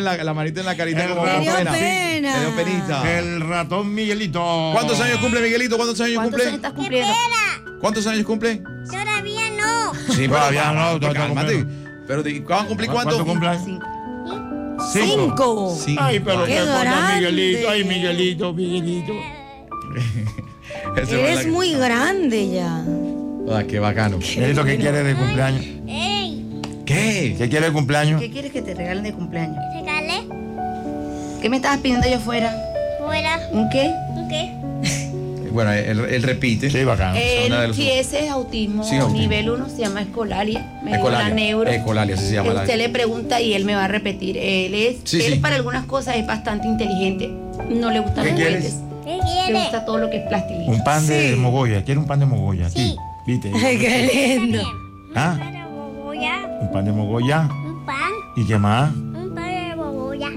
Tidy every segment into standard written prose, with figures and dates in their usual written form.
la manita en la carita como Le dio pena. pena. Le dio penita. El ratón Miguelito. ¿Cuántos años cumple Miguelito? ¿Cuántos años ¿Cuántos años cumple? estás cumpliendo? ¿Cuántos años cumple? Todavía no. Sí, Todavía no, todavía cálmate. no. Pero ¿van a cumplir cuánto? ¿Cuánto cumplan? 5. Sí. Ay, pero Qué qué cosa, grande. Miguelito. Ay, Miguelito. Ese Eres fue muy grande ya. qué bacano. Miguelito, ¿qué quiere de cumpleaños? ¡Ey! ¿Qué? ¿Qué quiere de cumpleaños? ¿Qué quieres que te regalen de cumpleaños? Regale. ¿Qué me estabas pidiendo yo fuera? Fuera. ¿Un qué? ¿Qué? Bueno, él repite. Sí, bacano. una de los- Si ese es autismo, Sí, autismo. nivel 1 se llama escolalia. Me dio Ecolalia. la neuro. Ecolalia, así se llama la- Usted le pregunta y él me va a repetir. Él Sí. para algunas cosas es bastante inteligente. No le gustan ¿Qué los quieres? juguetes. ¿Qué Le quiere? gusta todo lo que es plastilina. Un pan de mogolla. ¿Quiere un pan de mogolla? Sí. ¿Viste? Qué lindo. ¿Ah? Un pan de boboya. Un pan de mogolla. Un pan. ¿Y qué más? Un pan de boboya.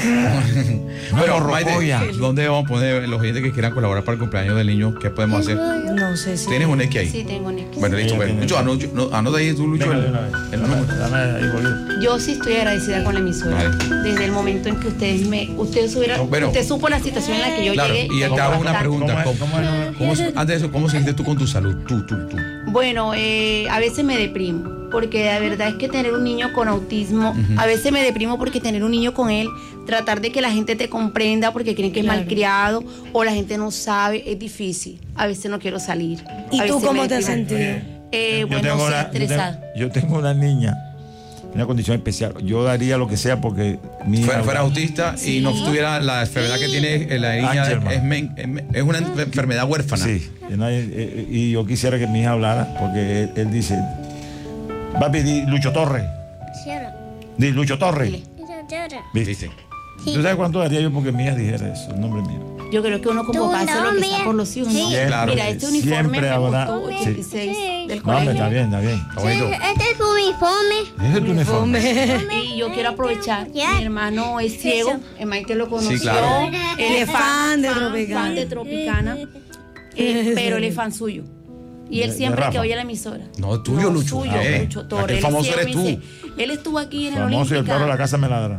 Pero, morrocoya. Maite, ¿dónde vamos a poner los oyentes que quieran colaborar para el cumpleaños del niño? ¿Qué podemos hacer? No sé si. ¿Tienes un X ahí? Sí, tengo un X. Bueno, listo. Sí, Bueno, tiene. Lucho, anota ahí tú, Lucho. Venga, de una vez. el número. Dame ahí, boludo. Yo sí estoy agradecida con la emisora. Vale. Desde el momento en que usted supo la situación en la que yo Claro, llegué. y te hago una bastante. pregunta. ¿Cómo es el número? Antes de eso, ¿cómo se sientes tú con tu salud? Tú. Bueno, a veces me deprimo, porque la verdad es que tener un niño con autismo, a veces me deprimo porque tener un niño con él, tratar de que la gente te comprenda porque creen que es Claro. malcriado o la gente no sabe, es difícil. A veces no quiero salir. ¿Y A tú veces cómo me te has deprimo. sentido? Bueno, estresada. yo tengo una niña, una condición especial. Yo daría lo que sea porque mi hija Fuera autista y no tuviera la enfermedad que tiene la niña, Angelman. es una enfermedad huérfana. Sí, y yo quisiera que mi hija hablara porque él dice, papi, di Lucho Torres. Cierra. Di Lucho Torres. Dile. Cierra. ¿Viste? ¿Tú sabes cuánto daría yo porque mi hija dijera eso, el nombre mío? Yo creo que uno como Tu papá hace lo que nombre. está por los hijos, ¿no? Sí. Claro. Mira, este uniforme Siempre me habrá- costó sí. 86 del No, hombre, colegio. está bien. Está bonito. Este es tu uniforme. Ese es tu uniforme. Y yo quiero aprovechar, Ya. mi hermano es ciego, el Maite lo conoció, Sí, claro. él es Fan de fan Tropicana. de Tropicana, pero él es fan suyo. Y él De siempre Rafa. que oye la emisora. No, tuyo, Lucho. Suyo, Ah, ok. Lucho Aquel Torres. Él es famoso ciego, eres me tú. dice, él estuvo aquí en el Famoso y el perro de la Olímpica. casa me ladra.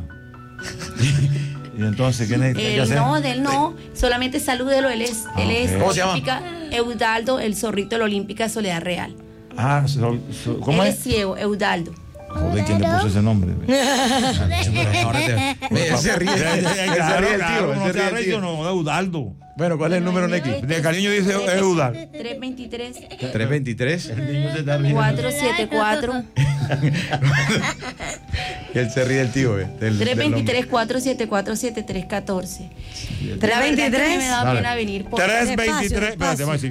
Y entonces, ¿qué necesita que hacer? No, de él no, solamente salúdelo, él es ok. ¿Cómo se llama? Olímpica, Eudaldo, el zorrito de la Olímpica Soledad Real. Ah, ¿cómo Él es? es ciego, Eudaldo. Joder, ¿quién le puso ese nombre? Ahora él se ríe. Él se ríe el tío. Él se ríe el tío. No, Eudaldo. Bueno, ¿cuál es el número Neki? De cariño dice Eudaldo. 323 323. El niño se está riendo. 474 Él se ríe el tío, 323-474-7314. 323. Me da Dale. pena venir por 323, espérate, Despacio. vamos a decir.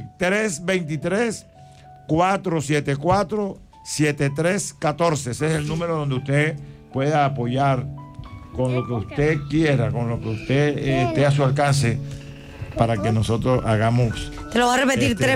323-474-7314. Ese es el número donde usted pueda apoyar con lo que usted quiera, con lo que usted esté a su alcance para que nosotros hagamos. Te lo voy a repetir. Este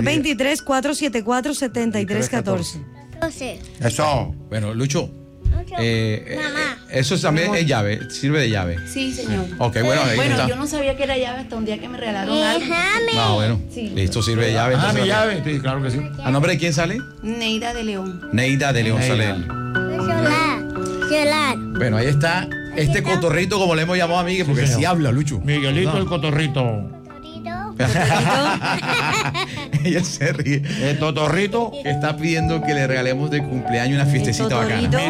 323-474-7314. Entonces, Eso. Bueno, Lucho, mamá. eso también es llave, sirve de llave. Sí, señor. Ok, bueno, ahí Bueno, está. yo no sabía que era llave hasta un día que me regalaron algo. Déjame. Ah, bueno. Sí. Listo, sirve de llave. Ah, entonces, mi llave. Sí, claro que sí. ¿A nombre de quién sale? Neida de León. Neida de León Neida. Salel. Llorar. Bueno, ahí está este cotorrito, como le hemos llamado a Miguel, porque señor. sí habla, Lucho. Miguelito No. el cotorrito. Torito. Ella se ríe. El totorrito. Está pidiendo que le regalemos de cumpleaños una fiestecita El bacana. totorito.